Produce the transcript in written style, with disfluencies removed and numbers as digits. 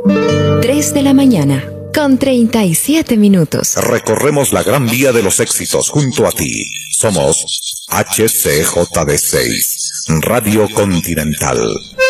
3 de la mañana, con 37 minutos. Recorremos la gran vía de los éxitos junto a ti. Somos HCJB6, Radio Continental.